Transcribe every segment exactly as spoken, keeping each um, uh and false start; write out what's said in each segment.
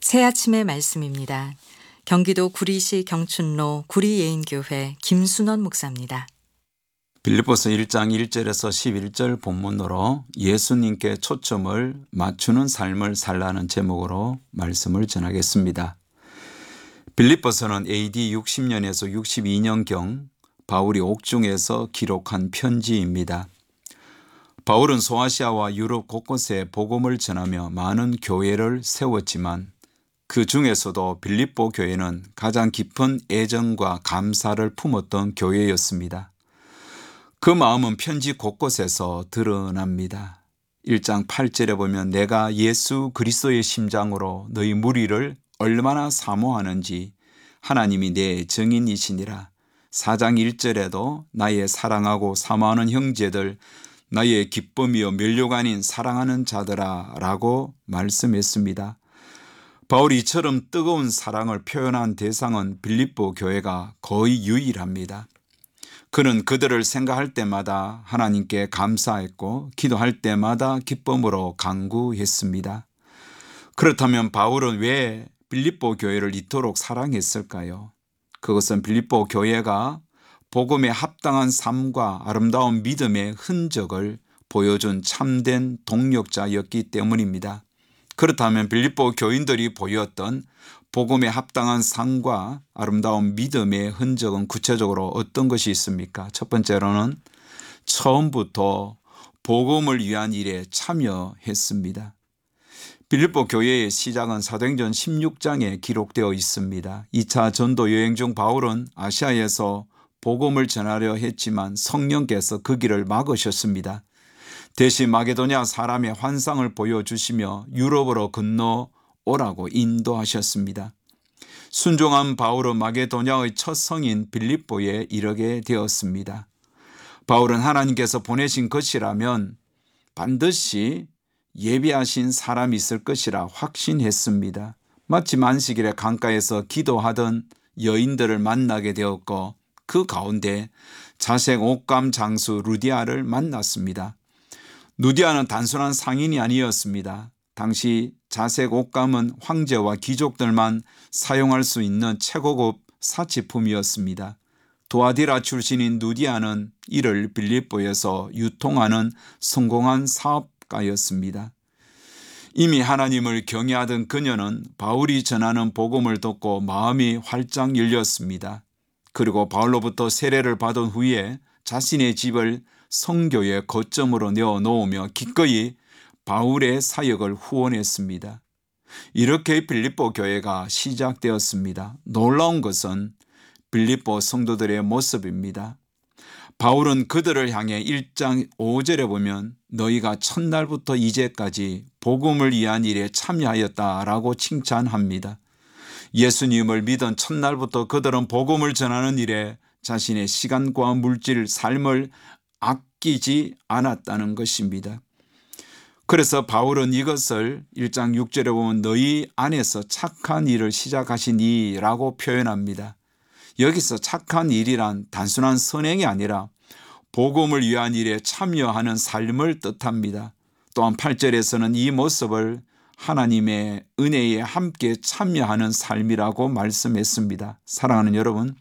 새 아침의 말씀입니다. 경기도 구리시 경춘로 구리예인교회 김순원 목사입니다. 빌립보서 일 장 일 절에서 십일 절 본문으로 예수님께 초점을 맞추는 삶을 살라는 제목으로 말씀을 전하겠습니다. 빌립보서는 에이디 육십 년에서 육십이 년경 바울이 옥중에서 기록한 편지입니다. 바울은 소아시아와 유럽 곳곳에 복음을 전하며 많은 교회를 세웠지만 그 중에서도 빌립보 교회는 가장 깊은 애정과 감사를 품었던 교회였습니다. 그 마음은 편지 곳곳에서 드러납니다. 일 장 팔 절에 보면 내가 예수 그리스도의 심장으로 너희 무리를 얼마나 사모하는지 하나님이 내 증인이시니라. 사 장 일 절에도 나의 사랑하고 사모하는 형제들 나의 기쁨이요 면류가 아닌 사랑하는 자들아 라고 말씀했습니다. 바울이 이처럼 뜨거운 사랑을 표현한 대상은 빌립보 교회가 거의 유일합니다. 그는 그들을 생각할 때마다 하나님께 감사했고 기도할 때마다 기쁨으로 간구했습니다. 그렇다면 바울은 왜 빌립보 교회를 이토록 사랑했을까요? 그것은 빌립보 교회가 복음에 합당한 삶과 아름다운 믿음의 흔적을 보여준 참된 동력자였기 때문입니다. 그렇다면 빌립보 교인들이 보였던 복음에 합당한 삶과 아름다운 믿음의 흔적은 구체적으로 어떤 것이 있습니까? 첫 번째로는 처음부터 복음을 위한 일에 참여했습니다. 빌립보 교회의 시작은 사도행전 십육 장에 기록되어 있습니다. 이 차 전도 여행 중 바울은 아시아에서 복음을 전하려 했지만 성령께서 그 길을 막으셨습니다. 대신 마게도냐 사람의 환상을 보여주시며 유럽으로 건너오라고 인도하셨습니다. 순종한 바울은 마게도냐의 첫 성인 빌립보에 이르게 되었습니다. 바울은 하나님께서 보내신 것이라면 반드시 예비하신 사람이 있을 것이라 확신했습니다. 마침 안식일에 강가에서 기도하던 여인들을 만나게 되었고 그 가운데 자색 옥감 장수 루디아를 만났습니다. 루디아는 단순한 상인이 아니었습니다. 당시 자색 옷감은 황제와 귀족들만 사용할 수 있는 최고급 사치품이었습니다. 도아디라 출신인 루디아는 이를 빌립보에서 유통하는 성공한 사업가였습니다. 이미 하나님을 경외하던 그녀는 바울이 전하는 복음을 듣고 마음이 활짝 열렸습니다. 그리고 바울로부터 세례를 받은 후에 자신의 집을 성교의 거점으로 내어놓으며 기꺼이 바울의 사역을 후원했습니다. 이렇게 빌립보 교회가 시작되었습니다. 놀라운 것은 빌립보 성도들의 모습입니다. 바울은 그들을 향해 일 장 오 절에 보면 너희가 첫날부터 이제까지 복음을 위한 일에 참여하였다라고 칭찬합니다. 예수님을 믿은 첫날부터 그들은 복음을 전하는 일에 자신의 시간과 물질, 삶을 아끼지 않았다는 것입니다. 그래서 바울은 이것을 일 장 육 절에 보면 너희 안에서 착한 일을 시작하시니라고 표현합니다. 여기서 착한 일이란 단순한 선행이 아니라 복음을 위한 일에 참여하는 삶을 뜻합니다. 또한 팔 절에서는 이 모습을 하나님의 은혜에 함께 참여하는 삶이라고 말씀했습니다. 사랑하는 여러분,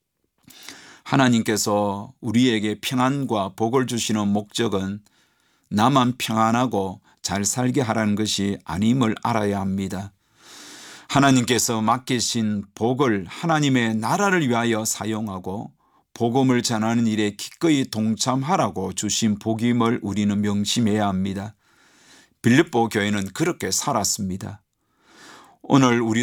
하나님께서 우리에게 평안과 복을 주시는 목적은 나만 평안하고 잘 살게 하라는 것이 아님을 알아야 합니다. 하나님께서 맡기신 복을 하나님의 나라를 위하여 사용하고 복음을 전하는 일에 기꺼이 동참하라고 주신 복임을 우리는 명심해야 합니다. 빌립보 교회는 그렇게 살았습니다. 오늘 우리